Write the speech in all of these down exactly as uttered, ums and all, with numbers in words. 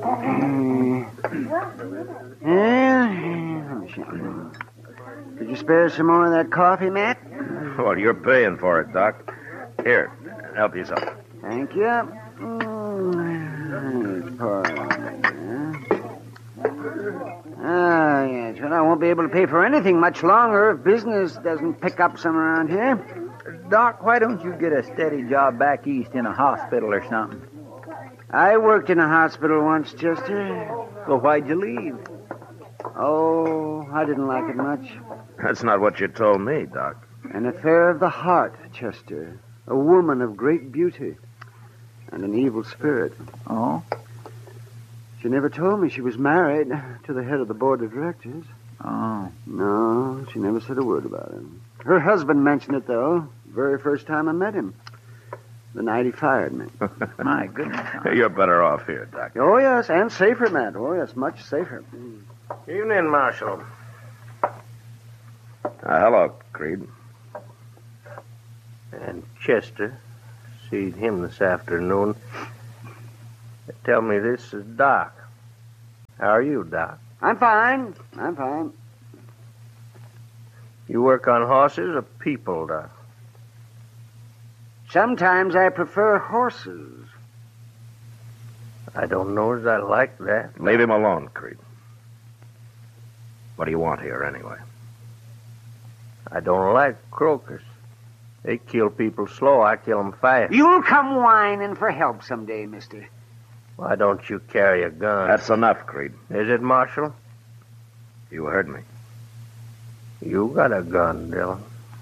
Yeah, let me see. Could you spare some more of that coffee, Matt? Well, you're paying for it, Doc. Here, help yourself. Thank you. Mm, pour it on. Ah, yes. Well, I won't be able to pay for anything much longer if business doesn't pick up some around here. Doc, why don't you get a steady job back east in a hospital or something? I worked in a hospital once, Chester. Well, why'd you leave? Oh, I didn't like it much. That's not what you told me, Doc. An affair of the heart, Chester. A woman of great beauty and an evil spirit. Oh? She never told me she was married to the head of the board of directors. Oh. No, she never said a word about him. Her husband mentioned it, though, the very first time I met him. The night he fired me. My goodness. You're better off here, Doc. Oh, yes, and safer, Matt. Oh, yes, much safer. Evening, Marshal. Uh, hello, Creed. And Chester. Seed him this afternoon. Tell me, this is Doc. How are you, Doc? I'm fine. I'm fine. You work on horses or people, Doc? Sometimes I prefer horses. I don't know as I like that. Leave him alone, Creed. What do you want here, anyway? I don't like croakers. They kill people slow. I kill them fast. You'll come whining for help someday, mister. Why don't you carry a gun? That's enough, Creed. Is it, Marshal? You heard me. You got a gun, Dillon.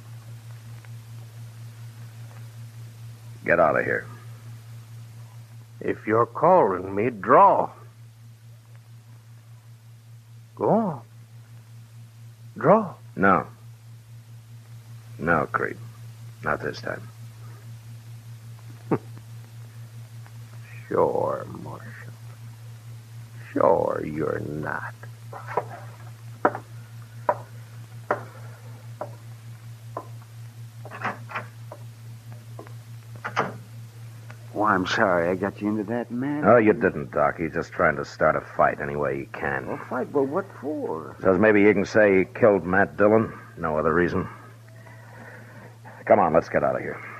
Get out of here. If you're calling me, draw. Go on. Draw. No. No, Creed. Not this time. Sure, Marshal. Sure you're not. Oh, I'm sorry I got you into that, man. Oh, you didn't, Doc. He's just trying to start a fight any way he can. Well, fight? Well, what for? Says maybe you can say he killed Matt Dillon. No other reason. Come on, let's get out of here.